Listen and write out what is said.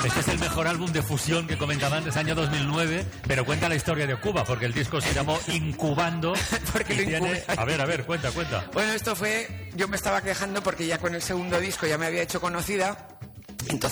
Este es el mejor álbum de fusión que comentaba antes, año 2009, pero cuenta la historia de Cuba, porque el disco se llamó Incubando. Porque y tiene... A ver, cuenta. Bueno, esto fue... Yo me estaba quejando porque ya con el segundo disco ya me había hecho conocida